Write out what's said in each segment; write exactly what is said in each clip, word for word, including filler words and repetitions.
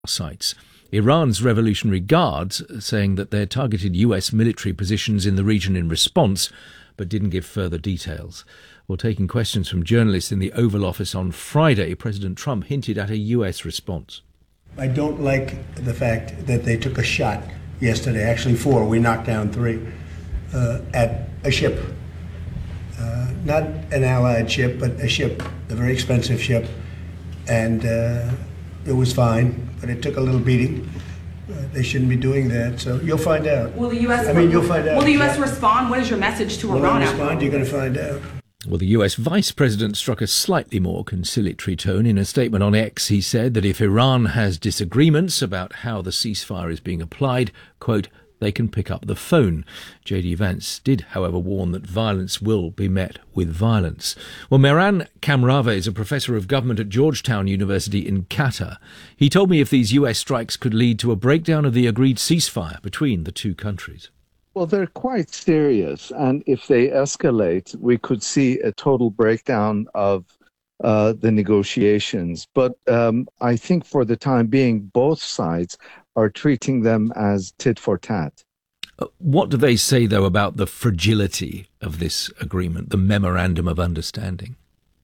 sites. Iran's Revolutionary Guards saying that they targeted U S military positions in the region in response, but didn't give further details. Well, taking questions from journalists in the Oval Office on Friday, President Trump hinted at a U S response. I don't like the fact that they took a shot yesterday, actually four, we knocked down three, uh, at a ship. Uh, not an allied ship, but a ship, a very expensive ship. And uh, it was fine, but it took a little beating. Uh, they shouldn't be doing that, so you'll find out. Will the U S I mean, you'll find out. Will the U S respond? What is your message to Will Iran? they respond? You're going to find out. Well, the U S Vice President struck a slightly more conciliatory tone. In a statement on X, he said that if Iran has disagreements about how the ceasefire is being applied, quote, they can pick up the phone. J D Vance did, however, warn that violence will be met with violence. Well, Mehran Kamrave is a professor of government at Georgetown University in Qatar. He told me if these U S strikes could lead to a breakdown of the agreed ceasefire between the two countries. Well, they're quite serious, and if they escalate, we could see a total breakdown of uh, the negotiations. But um, I think for the time being, both sides are treating them as tit for tat. What do they say, though, about the fragility of this agreement, the Memorandum of Understanding?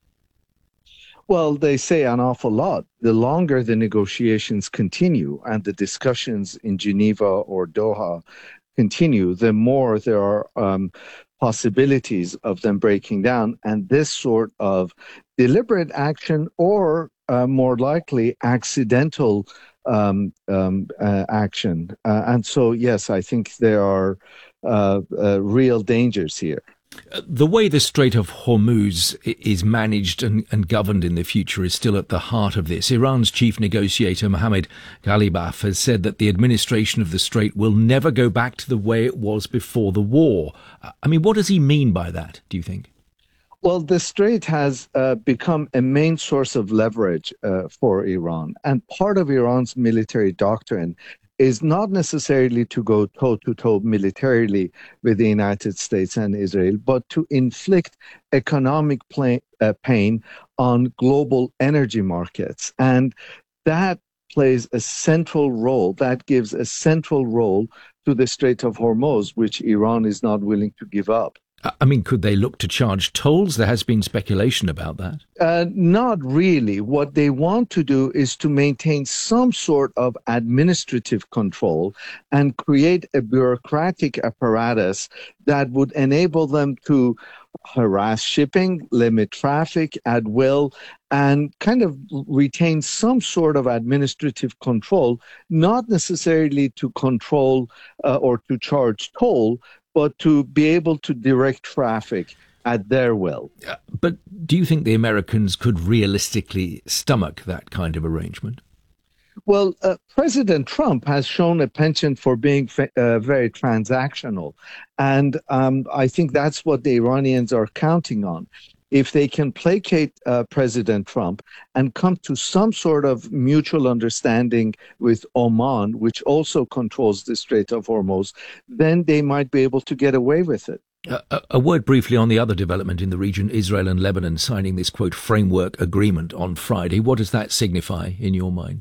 Well, they say an awful lot. The longer the negotiations continue and the discussions in Geneva or Doha continue, the more there are um, possibilities of them breaking down. And this sort of deliberate action or uh, more likely accidental Um, um, uh, action. Uh, and so, yes, I think there are uh, uh, real dangers here. The way the Strait of Hormuz is managed and, and governed in the future is still at the heart of this. Iran's chief negotiator, Mohammad Ghalibaf, has said that the administration of the Strait will never go back to the way it was before the war. I mean, what does he mean by that, do you think? Well, the Strait has uh, become a main source of leverage uh, for Iran. And part of Iran's military doctrine is not necessarily to go toe-to-toe militarily with the United States and Israel, but to inflict economic play, uh, pain on global energy markets. And that plays a central role, that gives a central role to the Strait of Hormuz, which Iran is not willing to give up. I mean, could they look to charge tolls? There has been speculation about that. Uh, not really. What they want to do is to maintain some sort of administrative control and create a bureaucratic apparatus that would enable them to harass shipping, limit traffic at will, and kind of retain some sort of administrative control, not necessarily to control uh, or to charge toll, but to be able to direct traffic at their will. Uh, but do you think the Americans could realistically stomach that kind of arrangement? Well, uh, President Trump has shown a penchant for being uh, very transactional. And um, I think that's what the Iranians are counting on. If they can placate uh, President Trump and come to some sort of mutual understanding with Oman, which also controls the Strait of Hormuz, then they might be able to get away with it. Uh, a, a word briefly on the other development in the region, Israel and Lebanon signing this, quote, framework agreement on Friday. What does that signify in your mind?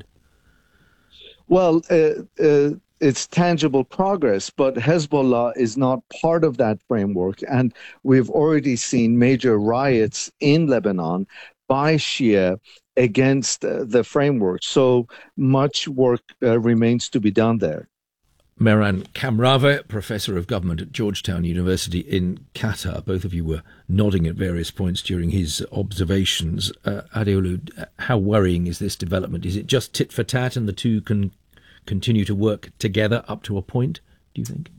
Well, uh, uh, it's tangible progress, but Hezbollah is not part of that framework. And we've already seen major riots in Lebanon by Shia against uh, the framework. So much work uh, remains to be done there. Mehran Kamrave, Professor of Government at Georgetown University in Qatar. Both of you were nodding at various points during his observations. Uh, Adeolu, how worrying is this development? Is it just tit for tat and the two can continue to work together up to a point, do you think?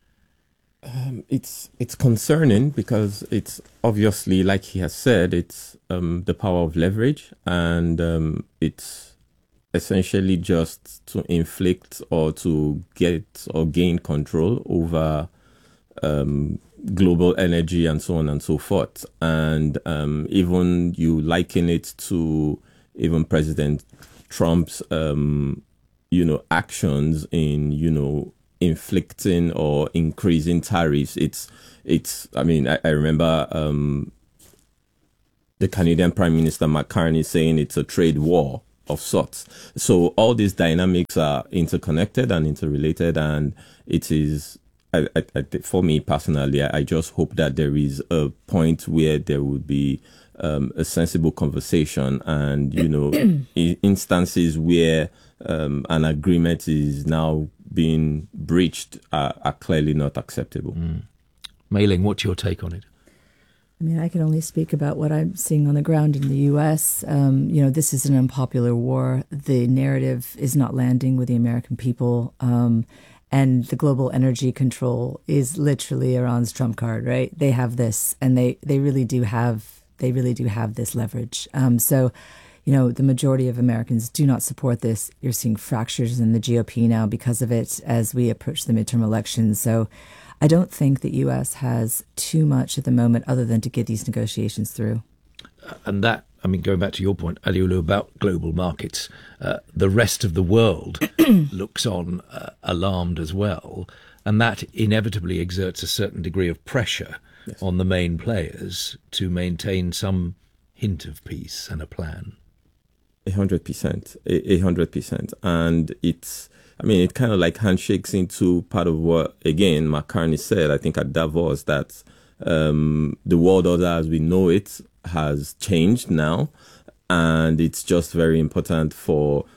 Um, it's it's concerning because it's obviously, like he has said, it's um, the power of leverage, and um, it's essentially just to inflict or to get or gain control over um, global energy and so on and so forth. And um, even you liken it to even President Trump's um, you know, actions in, you know, inflicting or increasing tariffs. It's, it's, I mean, I, I remember um, the Canadian Prime Minister Matt Carney saying it's a trade war, of sorts. So all these dynamics are interconnected and interrelated, and it is, I, I, I, for me personally, I, I just hope that there is a point where there would be um, a sensible conversation, and, you know, in instances where um, an agreement is now being breached are, are clearly not acceptable. Mm. Mei Ling, what's your take on it? I mean, I can only speak about what I'm seeing on the ground in the U S. Um, you know, this is an unpopular war. The narrative is not landing with the American people. Um, and the global energy control is literally Iran's trump card, right? They have this, and they, they really do have, they really do have this leverage. Um, so, you know, the majority of Americans do not support this. You're seeing fractures in the G O P now because of it as we approach the midterm elections. So I don't think the U S has too much at the moment other than to get these negotiations through. And that, I mean, going back to your point, Aliolu, about global markets, uh, the rest of the world looks on uh, alarmed as well. And that inevitably exerts a certain degree of pressure yes. on the main players to maintain some hint of peace and a plan. A hundred percent, a hundred percent. And it's, I mean, it kind of like handshakes into part of what, again, Mark Carney said, I think at Davos, that um, the world order as we know it has changed now. And it's just very important for,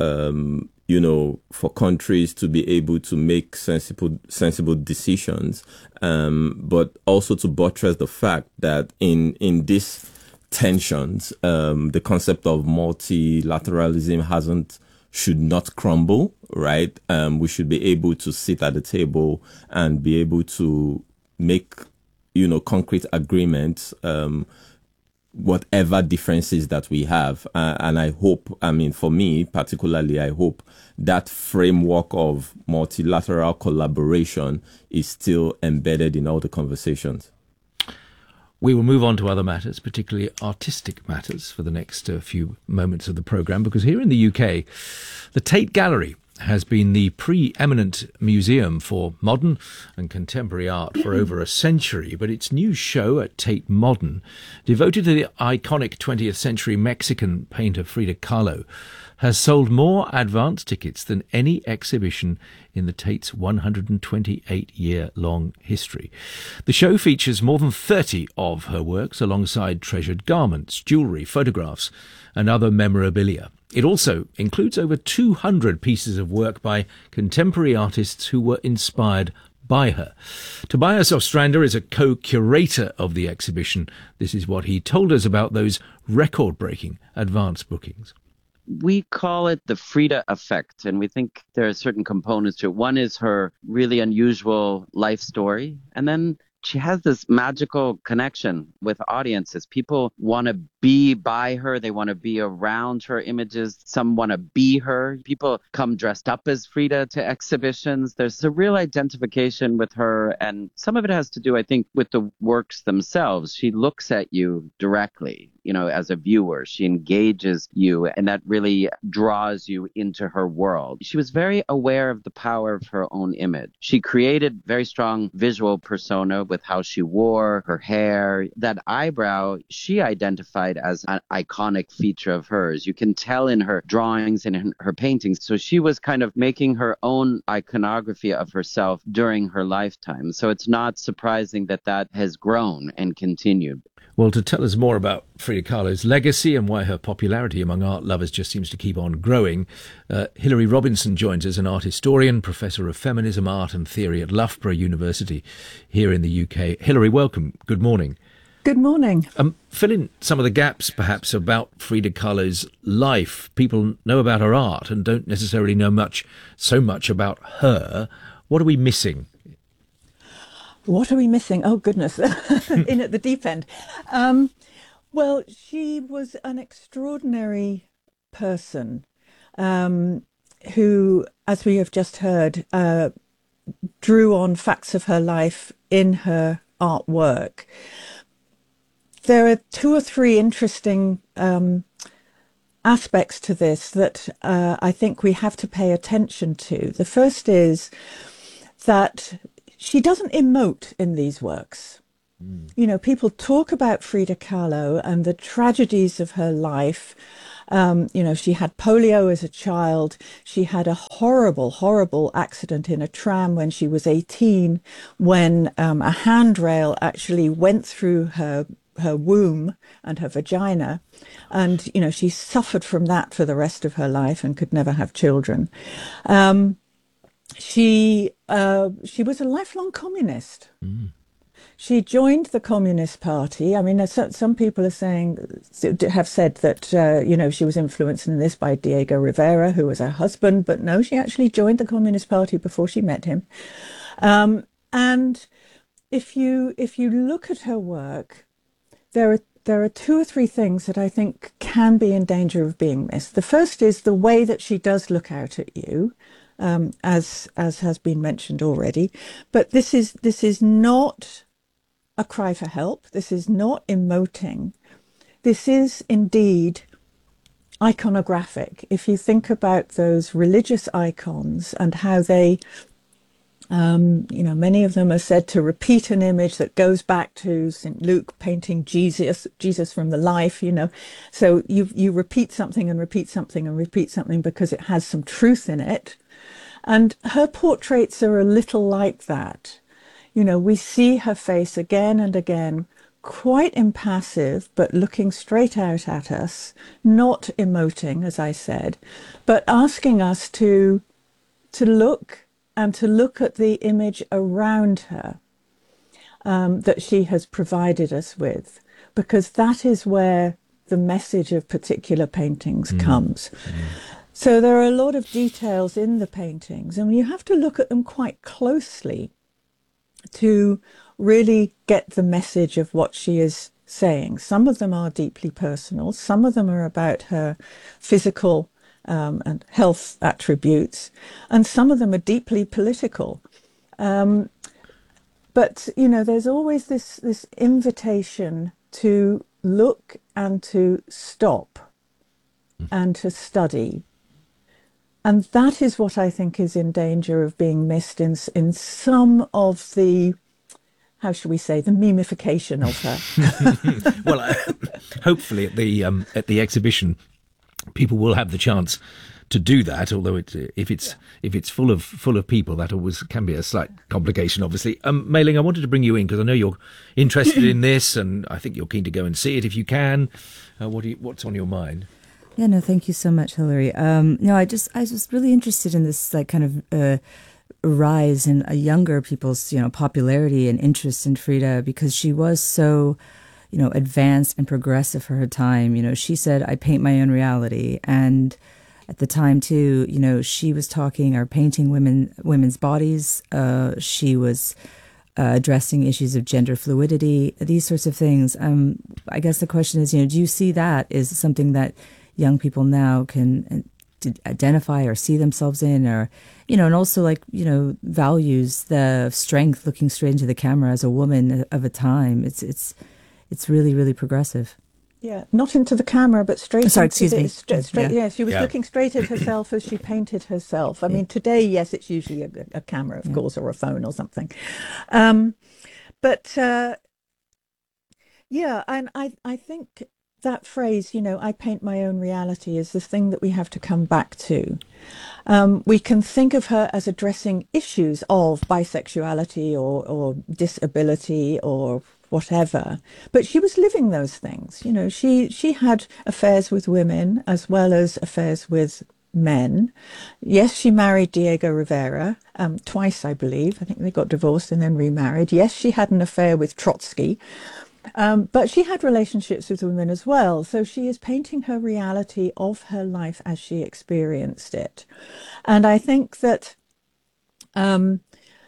um, you know, for countries to be able to make sensible, sensible decisions, um, but also to buttress the fact that in, in this tensions, um, the concept of multilateralism hasn't, should not crumble, right? Um, we should be able to sit at the table and be able to make, you know, concrete agreements, um, whatever differences that we have. Uh, and I hope, I mean, for me particularly, I hope that framework of multilateral collaboration is still embedded in all the conversations. We will move on to other matters, particularly artistic matters, for the next uh, few moments of the programme, because here in the U K, the Tate Gallery has been the preeminent museum for modern and contemporary art for over a century, but its new show at Tate Modern, devoted to the iconic twentieth century Mexican painter Frida Kahlo, has sold more advance tickets than any exhibition in the Tate's one hundred twenty-eight year long history. The show features more than thirty of her works alongside treasured garments, jewellery, photographs and other memorabilia. It also includes over two hundred pieces of work by contemporary artists who were inspired by her. Tobias Ostrander is a co-curator of the exhibition. This is what he told us about those record-breaking advance bookings. We call it the Frida effect, and we think there are certain components to it. One is her really unusual life story, and then she has this magical connection with audiences. People want to be by her. They want to be around her images. Some want to be her. People come dressed up as Frida to exhibitions. There's a real identification with her. And some of it has to do, I think, with the works themselves. She looks at you directly, you know, as a viewer. She engages you, and that really draws you into her world. She was very aware of the power of her own image. She created very strong visual persona with how she wore her hair. That eyebrow, she identified as an iconic feature of hers. You can tell in her drawings and in her paintings. So she was kind of making her own iconography of herself during her lifetime. So it's not surprising that that has grown and continued. Well, to tell us more about Frida Kahlo's legacy and why her popularity among art lovers just seems to keep on growing, uh, Hilary Robinson joins us, an art historian, professor of feminism, art and theory at Loughborough University here in the U K. Hilary, welcome. Good morning. Good morning. Um, fill in some of the gaps, perhaps, about Frida Kahlo's life. People know about her art and don't necessarily know much, so much about her. What are we missing? What are we missing? Oh, goodness. In at the deep end. Um, well, she was an extraordinary person um, who, as we have just heard, uh, drew on facts of her life in her artwork. There are two or three interesting um, aspects to this that uh, I think we have to pay attention to. The first is that she doesn't emote in these works. Mm. You know, people talk about Frida Kahlo and the tragedies of her life Um, you know, she had polio as a child. She had a horrible, horrible accident in a tram when she was eighteen, when um, a handrail actually went through her her womb and her vagina, and you know she suffered from that for the rest of her life and could never have children. Um, she uh, she was a lifelong communist. Mm. She joined the Communist Party. I mean, some people are saying, have said that, uh, you know, she was influenced in this by Diego Rivera, who was her husband. But no, she actually joined the Communist Party before she met him. Um, and if you if you look at her work, there are there are two or three things that I think can be in danger of being missed. The first is the way that she does look out at you, um, as as has been mentioned already. But this is this is not a cry for help. This is not emoting. This is indeed iconographic. If you think about those religious icons and how they, um, you know, many of them are said to repeat an image that goes back to Saint Luke painting Jesus, Jesus from the life, you know. So you you repeat something and repeat something and repeat something because it has some truth in it. And her portraits are a little like that. You know, we see her face again and again, quite impassive, but looking straight out at us, not emoting, as I said, but asking us to, to look and to look at the image around her um, that she has provided us with, because that is where the message of particular paintings mm. comes. Mm. So there are a lot of details in the paintings, and you have to look at them quite closely to really get the message of what she is saying. Some of them are deeply personal. Some of them are about her physical um, and health attributes. And some of them are deeply political. Um, but, you know, there's always this, this invitation to look and to stop and to study. And that is what I think is in danger of being missed in in some of the, how should we say, the memification of her. Well, uh, hopefully at the um, at the exhibition, people will have the chance to do that. Although it, if it's yeah. if it's full of full of people, that always can be a slight complication. Obviously, um, Mei Ling, I wanted to bring you in because I know you're interested in this, and I think you're keen to go and see it if you can. Uh, what do you, what's on your mind? Yeah, no, thank you so much, Hilary. Um, no, I just, I was just really interested in this, like, kind of uh, rise in uh, younger people's, you know, popularity and interest in Frida, because she was so, you know, advanced and progressive for her time. You know, she said, "I paint my own reality," and at the time too, you know, she was talking or painting women, women's bodies. Uh, she was uh, addressing issues of gender fluidity, these sorts of things. Um, I guess the question is, you know, do you see that as something that young people now can identify or see themselves in, or, you know, and also, like, you know, values the strength looking straight into the camera as a woman of a time. It's it's it's really, really progressive. Yeah, not into the camera, but straight. Sorry, into excuse the, me. Straight, straight, yeah. yeah, she was yeah. looking straight at herself as she painted herself. I mean, today, yes, it's usually a, a camera, of yeah. course, or a phone or something. Um, but uh, yeah, and I I think that phrase, you know, "I paint my own reality," is the thing that we have to come back to. Um, we can think of her as addressing issues of bisexuality or, or disability or whatever, but she was living those things. You know, she she had affairs with women as well as affairs with men. Yes, she married Diego Rivera um, twice, I believe. I think they got divorced and then remarried. Yes, she had an affair with Trotsky. Um, but she had relationships with women as well. So she is painting her reality of her life as she experienced it. And I think that, um,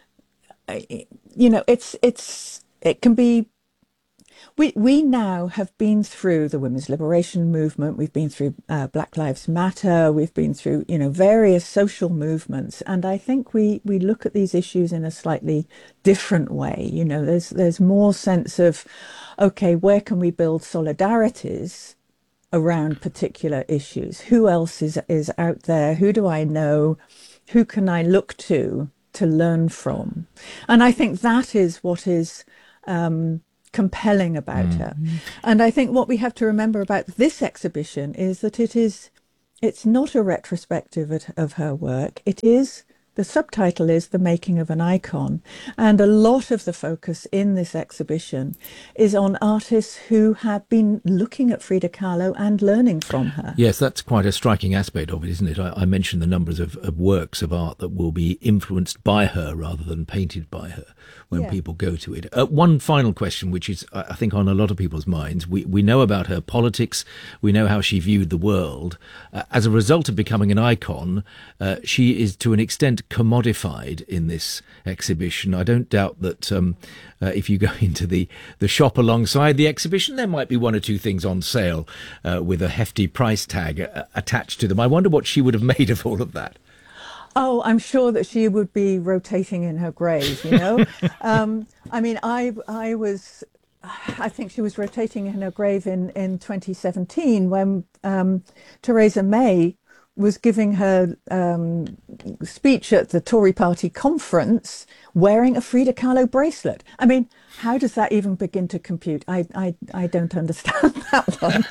you know, it's, it's, it can be, we, we now have been through the women's liberation movement. We've been through uh, Black Lives Matter. We've been through, you know, various social movements. And I think we, we look at these issues in a slightly different way. You know, there's, there's more sense of, okay, where can we build solidarities around particular issues? Who else is, is out there? Who do I know? Who can I look to to learn from? And I think that is what is um, compelling about Mm. her. And I think what we have to remember about this exhibition is that it is, it's not a retrospective of, of her work. It is, the subtitle is The Making of an Icon. And a lot of the focus in this exhibition is on artists who have been looking at Frida Kahlo and learning from her. Yes, that's quite a striking aspect of it, isn't it? I, I mentioned the numbers of, of works of art that will be influenced by her rather than painted by her when Yeah. people go to it. Uh, one final question, which is, I I think, on a lot of people's minds. We, we know about her politics. We know how she viewed the world. Uh, as a result of becoming an icon, uh, she is to an extent commodified in this exhibition. I don't doubt that um, uh, if you go into the, the shop alongside the exhibition, there might be one or two things on sale uh, with a hefty price tag uh, attached to them. I wonder what she would have made of all of that. Oh, I'm sure that she would be rotating in her grave, you know. um, I mean, I I was, I think she was rotating in her grave in, in twenty seventeen when um, Theresa May was giving her um, speech at the Tory party conference wearing a Frida Kahlo bracelet. I mean, how does that even begin to compute? I, I, I don't understand that one.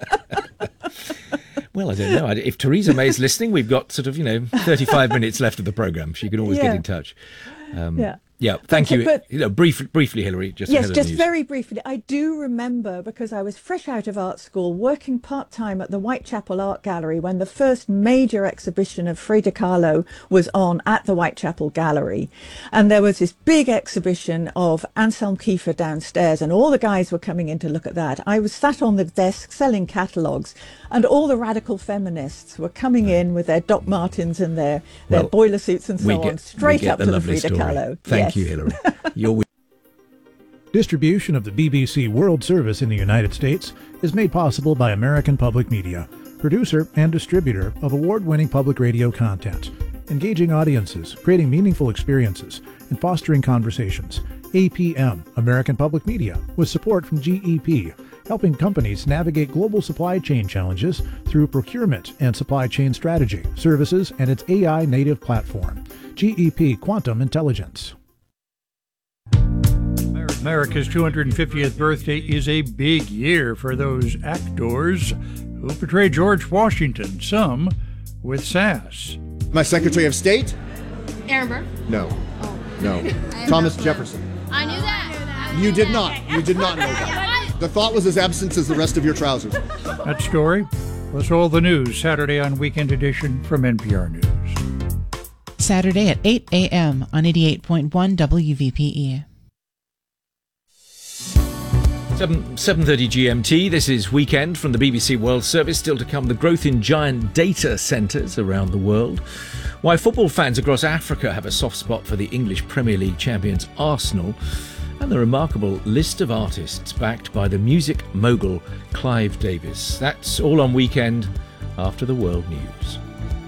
Well, I don't know. If Theresa May's listening, we've got sort of, you know, thirty-five minutes left of the programme. She can always Yeah. get in touch. Um, Yeah. Yeah, thank Okay, you. but- you know, brief, briefly, Hilary, just Yes, ahead of just the news. very briefly. I do remember, because I was fresh out of art school, working part-time at the Whitechapel Art Gallery when the first major exhibition of Frida Kahlo was on at the Whitechapel Gallery. And there was this big exhibition of Anselm Kiefer downstairs, and all the guys were coming in to look at that. I was sat on the desk selling catalogues, and all the radical feminists were coming in with their Doc Martens and their, their Well, boiler suits and so we on, get, straight we get up the to the lovely Frida story. Kahlo. Thank Yes. you, Hilary. You're Distribution of the B B C World Service in the United States is made possible by American Public Media, producer and distributor of award-winning public radio content, engaging audiences, creating meaningful experiences, and fostering conversations. A P M, American Public Media, with support from G E P, helping companies navigate global supply chain challenges through procurement and supply chain strategy, services, and its A I-native platform. G E P Quantum Intelligence. America's two hundred fiftieth birthday is a big year for those actors who portray George Washington, some with sass. My Secretary of State? Aaron Burr? No. Oh. No. Thomas Jefferson. I knew that. You did not. You did not know that. The thought was as absent as the rest of your trousers. That story plus all the news Saturday on Weekend Edition from N P R News. Saturday at eight a.m. on eighty-eight point one W V P E. seven thirty G M T. This is Weekend from the B B C World Service. Still to come, the growth in giant data centres around the world. Why football fans across Africa have a soft spot for the English Premier League champions Arsenal. And the remarkable list of artists backed by the music mogul Clive Davis. That's all on Weekend after the World News.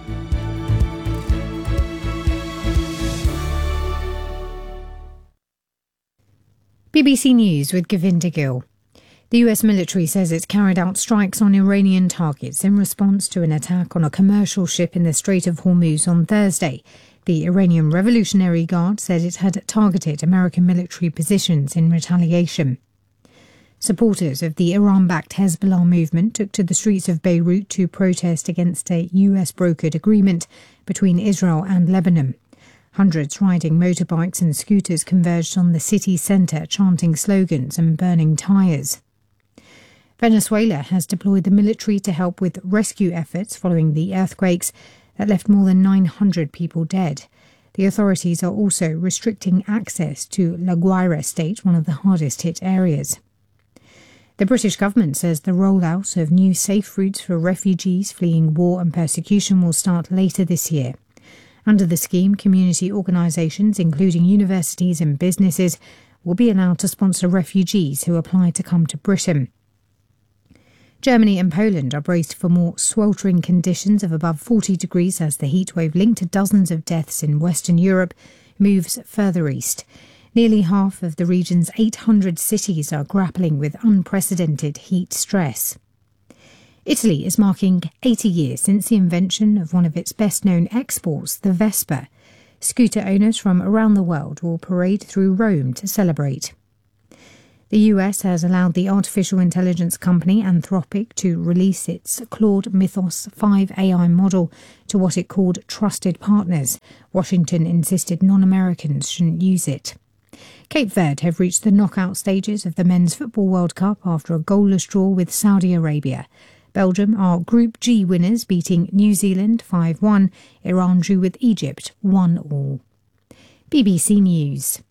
B B C News with Govinda Gill. The U S military says it's carried out strikes on Iranian targets in response to an attack on a commercial ship in the Strait of Hormuz on Thursday. The Iranian Revolutionary Guard said it had targeted American military positions in retaliation. Supporters of the Iran-backed Hezbollah movement took to the streets of Beirut to protest against a U S-brokered agreement between Israel and Lebanon. Hundreds riding motorbikes and scooters converged on the city centre, chanting slogans and burning tyres. Venezuela has deployed the military to help with rescue efforts following the earthquakes that left more than nine hundred people dead. The authorities are also restricting access to La Guaira state, one of the hardest hit areas. The British government says the rollout of new safe routes for refugees fleeing war and persecution will start later this year. Under the scheme, community organisations, including universities and businesses, will be allowed to sponsor refugees who apply to come to Britain. Germany and Poland are braced for more sweltering conditions of above forty degrees as the heatwave linked to dozens of deaths in Western Europe moves further east. Nearly half of the region's eight hundred cities are grappling with unprecedented heat stress. Italy is marking eighty years since the invention of one of its best-known exports, the Vespa. Scooter owners from around the world will parade through Rome to celebrate. The U S has allowed the artificial intelligence company Anthropic to release its Claude Mythos five A I model to what it called trusted partners. Washington insisted non-Americans shouldn't use it. Cape Verde have reached the knockout stages of the Men's Football World Cup after a goalless draw with Saudi Arabia. Belgium are Group G winners, beating New Zealand five one. Iran drew with Egypt one all. B B C News.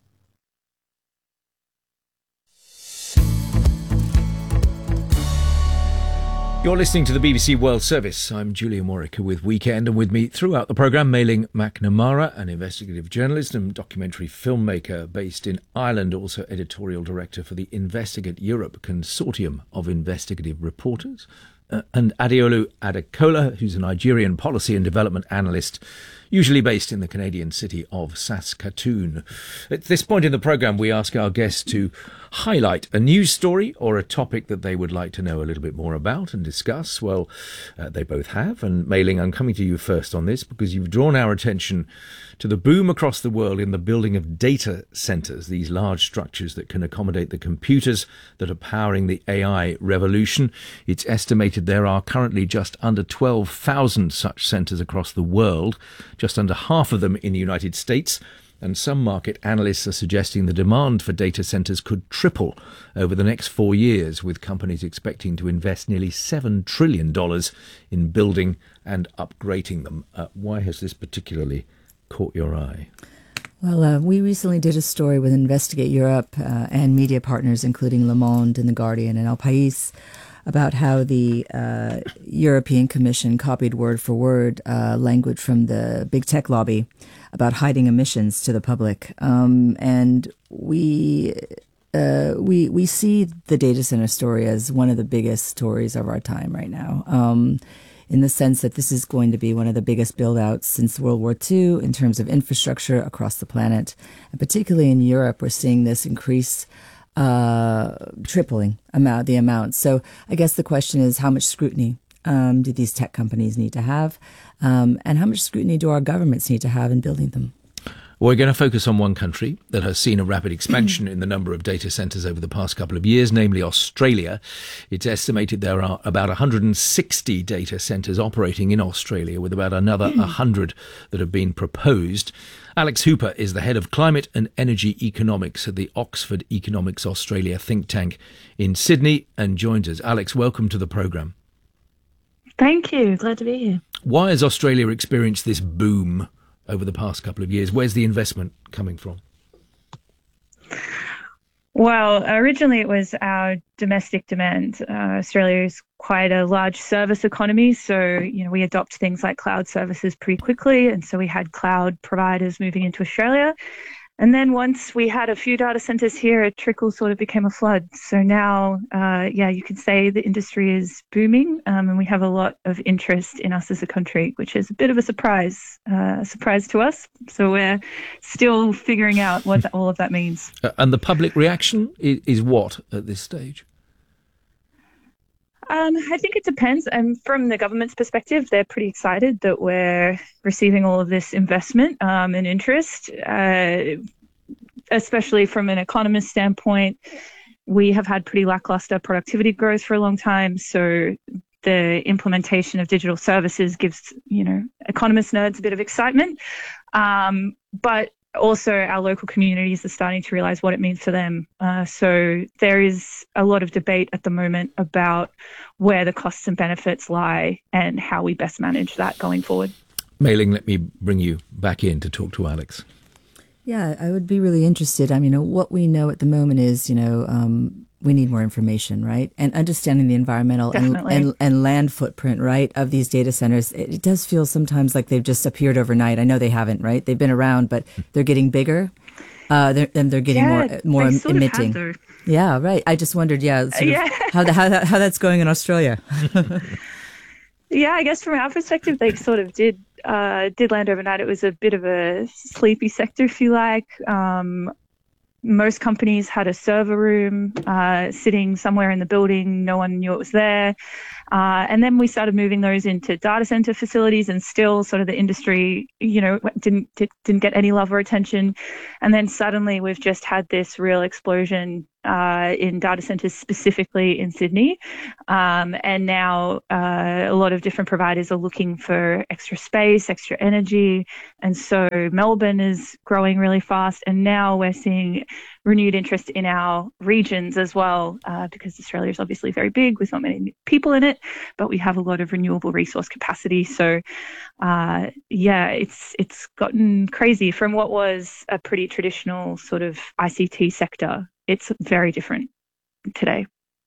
You're listening to the B B C World Service. I'm Julia Morica with Weekend, and with me throughout the programme, Mei-Ling McNamara, an investigative journalist and documentary filmmaker based in Ireland, also editorial director for the Investigate Europe Consortium of Investigative Reporters, uh, and Adeolu Adekola, who's a Nigerian policy and development analyst, usually based in the Canadian city of Saskatoon. At this point in the programme, we ask our guests to highlight a news story or a topic that they would like to know a little bit more about and discuss. Well, uh, they both have. And Mei-Ling, I'm coming to you first on this because you've drawn our attention to the boom across the world in the building of data centres, these large structures that can accommodate the computers that are powering the A I revolution. It's estimated there are currently just under twelve thousand such centres across the world, just under half of them in the United States. And some market analysts are suggesting the demand for data centres could triple over the next four years, with companies expecting to invest nearly seven trillion dollars in building and upgrading them. Uh, why has this particularly caught your eye? Well, uh, we recently did a story with Investigate Europe uh, and media partners, including Le Monde and The Guardian and El País, about how the uh, European Commission copied word for word uh, language from the big tech lobby about hiding emissions to the public. Um, and we uh, we we see the data center story as one of the biggest stories of our time right now, um, in the sense that this is going to be one of the biggest build-outs since World War Two in terms of infrastructure across the planet. And particularly in Europe, we're seeing this increase Uh, tripling amount the amount. So I guess the question is, how much scrutiny um, do these tech companies need to have, um, and how much scrutiny do our governments need to have in building them? We're going to focus on one country that has seen a rapid expansion in the number of data centres over the past couple of years, namely Australia. It's estimated there are about one hundred sixty data centres operating in Australia, with about another one hundred that have been proposed. Alex Hooper is the head of climate and energy economics at the Oxford Economics Australia think tank in Sydney and joins us. Alex, welcome to the programme. Thank you. Glad to be here. Why has Australia experienced this boom over the past couple of years? Where's the investment coming from? Well, originally it was our domestic demand. Uh, Australia is quite a large service economy, so you know we adopt things like cloud services pretty quickly, and so we had cloud providers moving into Australia. And then once we had a few data centers here, a trickle sort of became a flood. So now, uh, yeah, you can say the industry is booming, um, and we have a lot of interest in us as a country, which is a bit of a surprise, uh, surprise to us. So we're still figuring out what all of that means. Uh, and the public reaction is, is what at this stage? Um, I think it depends. And from the government's perspective, they're pretty excited that we're receiving all of this investment um, and interest, uh, especially from an economist standpoint. We have had pretty lackluster productivity growth for a long time. So the implementation of digital services gives, you know, economist nerds a bit of excitement. Um, but also our local communities are starting to realize what it means for them. Uh, so there is a lot of debate at the moment about where the costs and benefits lie and how we best manage that going forward. Mei-Ling, let me bring you back in to talk to Alex. Yeah, I would be really interested. I mean, you know, what we know at the moment is, you know, um, we need more information, right? And understanding the environmental and, and and land footprint, right, of these data centers. It, it does feel sometimes like they've just appeared overnight. I know they haven't, right? They've been around, but they're getting bigger. Uh, they're, and they're getting yeah, more more they sort emitting. of have their... Yeah, right. I just wondered, yeah, sort of yeah. how, the, how, that, how that's going in Australia. Yeah, I guess from our perspective, they sort of did uh, did land overnight. It was a bit of a sleepy sector, if you like. Um, most companies had a server room uh, sitting somewhere in the building. No one knew it was there. Uh, and then we started moving those into data center facilities, and still sort of the industry, you know, didn't didn't get any love or attention. And then suddenly we've just had this real explosion uh, in data centers, specifically in Sydney. Um, and now uh, a lot of different providers are looking for extra space, extra energy. And so Melbourne is growing really fast. And now we're seeing renewed interest in our regions as well, uh, because Australia is obviously very big with not many people in it, but we have a lot of renewable resource capacity. So, uh, yeah, it's it's gotten crazy from what was a pretty traditional sort of I C T sector. It's very different today.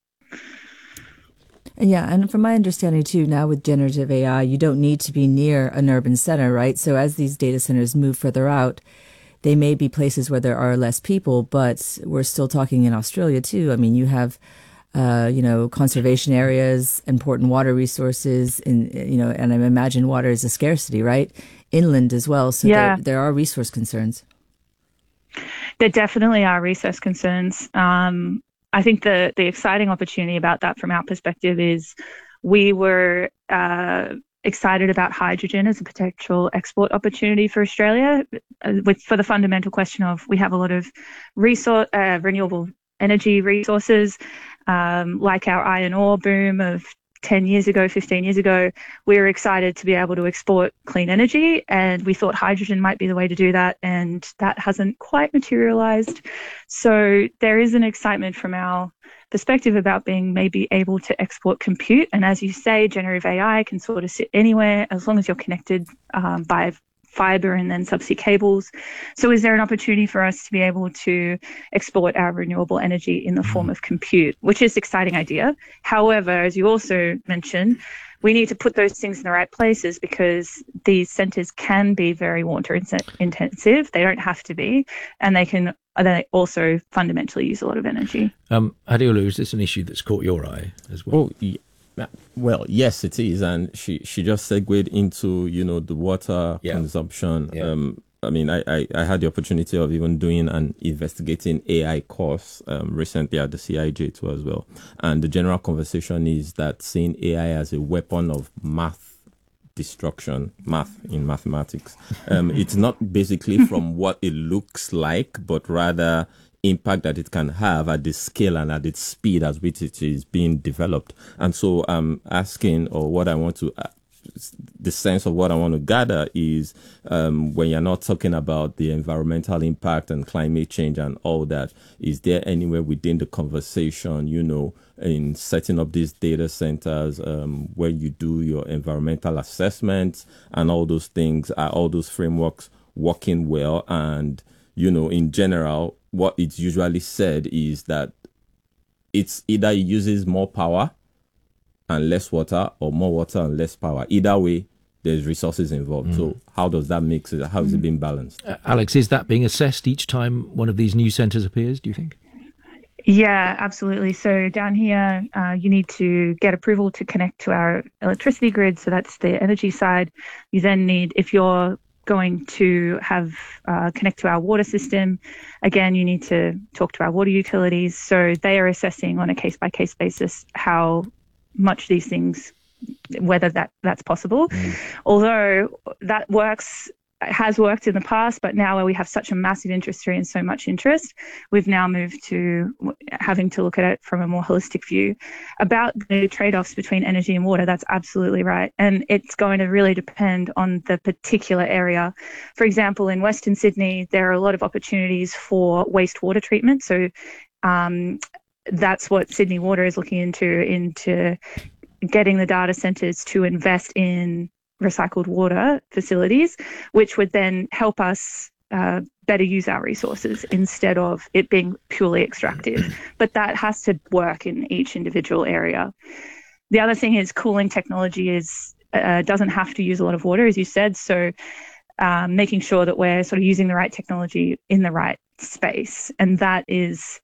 Yeah, and from my understanding too, now with generative A I, you don't need to be near an urban center, right? So as these data centers move further out, they may be places where there are less people, but we're still talking in Australia too. I mean, you have, uh, you know, conservation areas, important water resources, and you know, and I imagine water is a scarcity, right? Inland as well. So yeah. there, there are resource concerns. There definitely are resource concerns. Um, I think the the exciting opportunity about that from our perspective is we were uh, excited about hydrogen as a potential export opportunity for Australia, uh, with for the fundamental question of we have a lot of resource uh, renewable energy resources, um, like our iron ore boom of ten years ago, fifteen years ago. We were excited to be able to export clean energy, and we thought hydrogen might be the way to do that, and that hasn't quite materialized. So there is an excitement from our perspective about being maybe able to export compute. And as you say, generative A I can sort of sit anywhere as long as you're connected um, by fiber and then subsea cables. So is there an opportunity for us to be able to export our renewable energy in the form of compute, which is an exciting idea. However, as you also mentioned, we need to put those things in the right places because these centers can be very water intensive. They don't have to be, and they can they also fundamentally use a lot of energy. Um, Adeolu, is this an issue that's caught your eye as well? Oh, yeah. Well, yes, it is, and she, she just segued into you know the water yeah. consumption. Yeah. Um, I mean, I, I, I had the opportunity of even doing an investigating A I course um, recently at the C I J too as well, and the general conversation is that seeing A I as a weapon of math destruction, math in mathematics. Um, it's not basically from what it looks like, but rather impact that it can have at the scale and at its speed at which it is being developed. And so I'm asking, or what I want to, uh, the sense of what I want to gather is um, when you're not talking about the environmental impact and climate change and all that, is there anywhere within the conversation, you know, in setting up these data centers um, where you do your environmental assessments and all those things, are all those frameworks working well? And, you know, in general, what it's usually said is that it's either it uses more power and less water or more water and less power. Either way, there's resources involved. Mm. So how does that mix it? How is mm. it being balanced? Uh, Alex, is that being assessed each time one of these new centres appears, do you think? Yeah, absolutely. So down here, uh, you need to get approval to connect to our electricity grid. So that's the energy side. You then need, if you're going to have uh, connect to our water system, again, you need to talk to our water utilities. So they are assessing on a case-by-case basis how much these things, whether that that's possible. Mm. Although that works, has worked in the past, but now where we have such a massive industry and so much interest, we've now moved to having to look at it from a more holistic view. About the trade-offs between energy and water, that's absolutely right. And it's going to really depend on the particular area. For example, in Western Sydney, there are a lot of opportunities for wastewater treatment. So um, that's what Sydney Water is looking into, into getting the data centres to invest in recycled water facilities, which would then help us uh, better use our resources instead of it being purely extractive. But that has to work in each individual area. The other thing is cooling technology is uh, doesn't have to use a lot of water, as you said. So um, making sure that we're sort of using the right technology in the right space. And that is,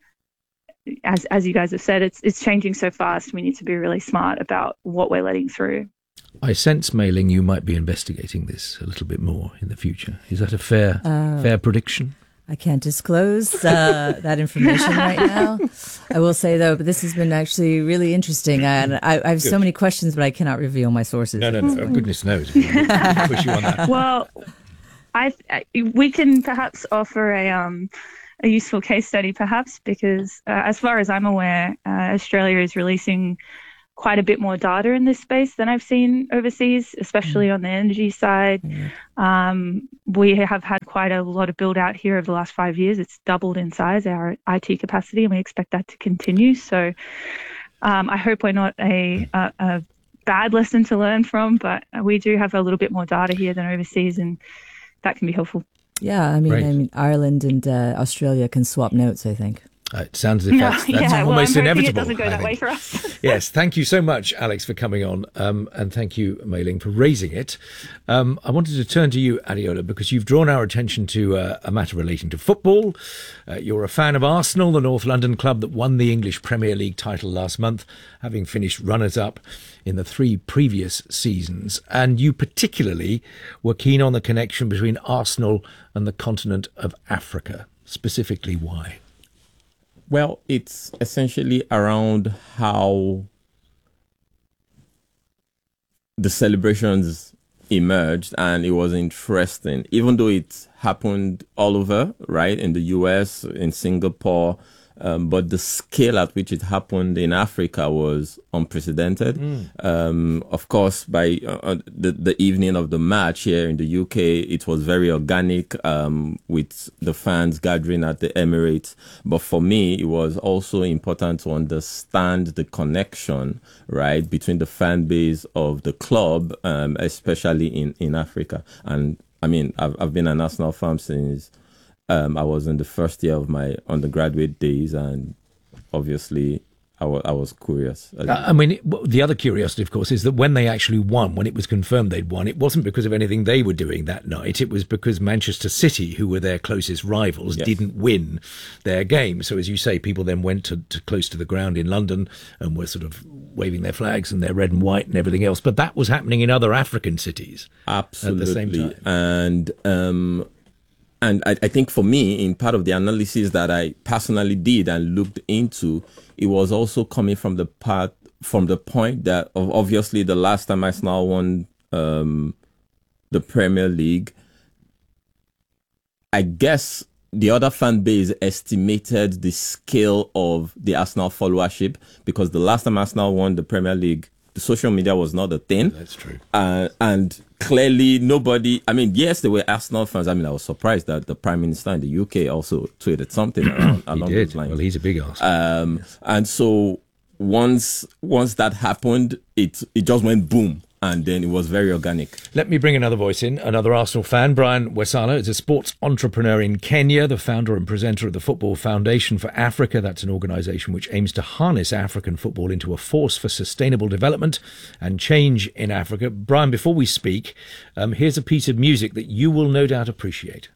as as you guys have said, it's it's changing so fast. We need to be really smart about what we're letting through. I sense, Mei-Ling, you might be investigating this a little bit more in the future. Is that a fair uh, fair prediction? I can't disclose uh, that information right now. I will say, though, but this has been actually really interesting. And I, I have Good. so many questions, but I cannot reveal my sources. No, no, no. Oh, goodness knows. Push you on that. Well, I, I we can perhaps offer a um a useful case study, perhaps, because uh, as far as I'm aware, uh, Australia is releasing quite a bit more data in this space than I've seen overseas, especially mm. on the energy side. Mm. Um, we have had quite a lot of build out here over the last five years. It's doubled in size, our I T capacity, and we expect that to continue. So um, I hope we're not a, a, a bad lesson to learn from, but we do have a little bit more data here than overseas, and that can be helpful. Yeah, I mean, Right. I mean, Ireland and uh, Australia can swap notes, I think. Uh, it sounds as if that's, that's yeah, almost well, I'm hoping inevitable. it doesn't go I that think. way for us. Yes, thank you so much, Alex, for coming on, um, and thank you, Mei Ling, for raising it. Um, I wanted to turn to you, Adeola, because you've drawn our attention to uh, a matter relating to football. Uh, you're a fan of Arsenal, the North London club that won the English Premier League title last month, having finished runners-up in the three previous seasons. And you particularly were keen on the connection between Arsenal and the continent of Africa. Specifically, why? Well, it's essentially around how the celebrations emerged, and it was interesting, even though it happened all over, right, in the U S, in Singapore, um, but the scale at which it happened in Africa was unprecedented. Mm. Um, of course, by uh, the, the evening of the match here in the U K, it was very organic, um, with the fans gathering at the Emirates. But for me, it was also important to understand the connection, right, between the fan base of the club, um, especially in, in Africa. And I mean, I've, I've been an Arsenal fan since Um, I was in the first year of my undergraduate days, and obviously I, w- I was curious. I mean, the other curiosity, of course, is that when they actually won, when it was confirmed they'd won, it wasn't because of anything they were doing that night. It was because Manchester City, who were their closest rivals, yes. didn't win their game. So, as you say, people then went to, to close to the ground in London and were sort of waving their flags and their red and white and everything else. But that was happening in other African cities. Absolutely. At the same time. And, um, And I, I think for me, in part of the analysis that I personally did and looked into, it was also coming from the part, from the point that of obviously the last time Arsenal won um, the Premier League, I guess the other fan base estimated the scale of the Arsenal followership, because the last time Arsenal won the Premier League, the social media was not a thing. That's true. Uh, and clearly nobody, I mean, yes, there were Arsenal fans. I mean, I was surprised that the Prime Minister in the U K also tweeted something around, along he did. those lines. Well, he's a big Arsenal. Um, yes. And so once once that happened, it it just went boom. And then it was very organic. Let me bring another voice in, another Arsenal fan. Brian Wesala is a sports entrepreneur in Kenya, the founder and presenter of the Football Foundation for Africa. That's an organisation which aims to harness African football into a force for sustainable development and change in Africa. Brian, before we speak, um, here's a piece of music that you will no doubt appreciate.